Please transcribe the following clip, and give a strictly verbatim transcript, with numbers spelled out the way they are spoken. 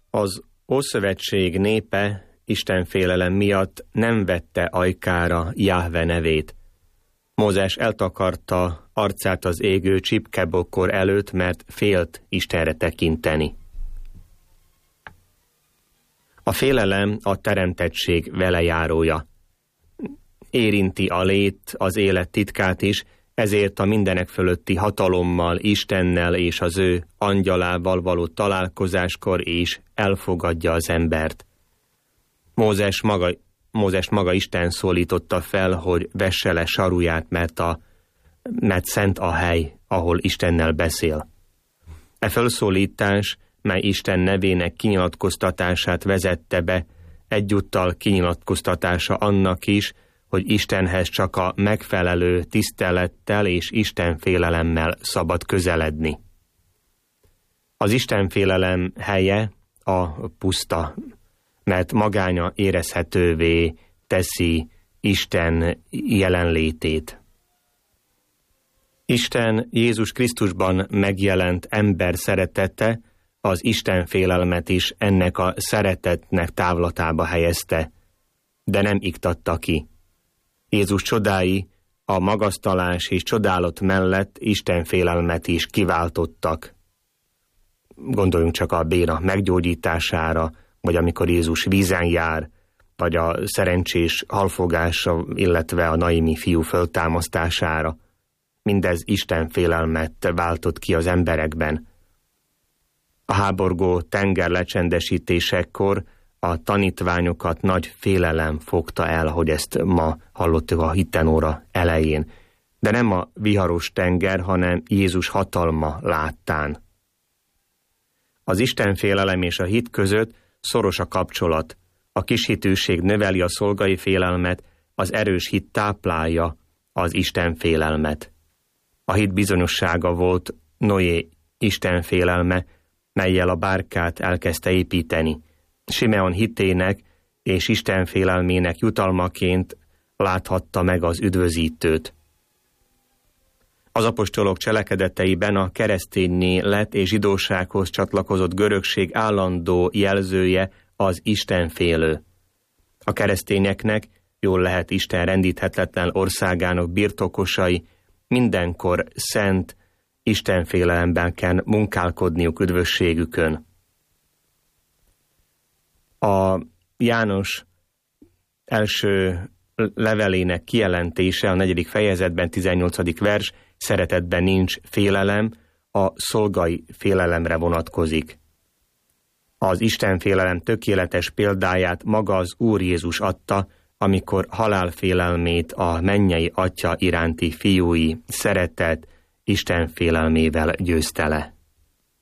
Az Ószövetség népe istenfélelem miatt nem vette ajkára Jahve nevét. Mózes eltakarta arcát az égő csipkebokor előtt, mert félt Istenre tekinteni. A félelem a teremtettség velejárója. Érinti a lét, az élet titkát is, ezért a mindenek fölötti hatalommal, Istennel és az ő angyalával való találkozáskor is elfogadja az embert. Mózes maga, Mózes maga Isten szólította fel, hogy vesse le saruját, mert, a, mert szent a hely, ahol Istennel beszél. E felszólítás, mely Isten nevének kinyilatkoztatását vezette be, egyúttal kinyilatkoztatása annak is, hogy Istenhez csak a megfelelő tisztelettel és istenfélelemmel szabad közeledni. Az istenfélelem helye a puszta, mert magánya érezhetővé teszi Isten jelenlétét. Isten Jézus Krisztusban megjelent ember szeretete az istenfélelmet is ennek a szeretetnek távlatába helyezte, de nem iktatta ki. Jézus csodái a magasztalás és csodálat mellett istenfélelmet is kiváltottak. Gondoljunk csak a béna meggyógyítására, vagy amikor Jézus vízen jár, vagy a szerencsés halfogásra, illetve a Naimi fiú föltámasztására. Mindez istenfélelmet váltott ki az emberekben. A háborgó tenger lecsendesítésekor a tanítványokat nagy félelem fogta el, hogy ezt ma hallottuk a hittenóra elején. De nem a viharos tenger, hanem Jézus hatalma láttán. Az istenfélelem és a hit között szoros a kapcsolat. A kishitűség növeli a szolgai félelmet, az erős hit táplálja az istenfélelmet. A hit bizonyossága volt Noé istenfélelme, mellyel a bárkát elkezdte építeni. Simeon hitének és istenfélelmének jutalmaként láthatta meg az üdvözítőt. Az apostolok cselekedeteiben a keresztényné lett és zsidósághoz csatlakozott görögség állandó jelzője az istenfélő. A keresztényeknek, jól lehet Isten rendíthetetlen országának birtokosai, mindenkor szent istenfélelemben kell munkálkodniuk üdvösségükön. A János első levelének kijelentése a negyedik fejezetben, tizennyolcadik vers, szeretetben nincs félelem, a szolgai félelemre vonatkozik. Az istenfélelem tökéletes példáját maga az Úr Jézus adta, amikor halálfélelmét a mennyei Atya iránti fiúi szeretet istenfélelmével győzte le.